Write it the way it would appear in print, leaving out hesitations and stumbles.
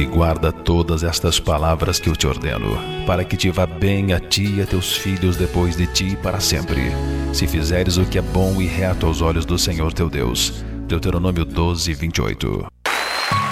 e guarda todas estas palavras que eu te ordeno, para que te vá bem a ti e a teus filhos depois de ti para sempre, se fizeres o que é bom e reto aos olhos do Senhor teu Deus. Deuteronômio 12:28.